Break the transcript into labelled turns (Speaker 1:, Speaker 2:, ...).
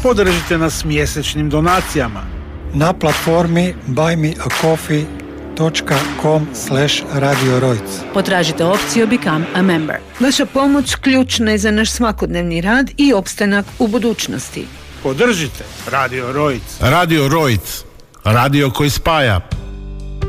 Speaker 1: Podržite nas mjesečnim donacijama
Speaker 2: na platformi buymeacoffee.com/Radio Rojc.
Speaker 3: Potražite opciju Become a Member. Vaša pomoć ključna je za naš svakodnevni rad i opstanak u budućnosti.
Speaker 1: Podržite Radio Rojc.
Speaker 4: Radio Rojc, radio koji spaja.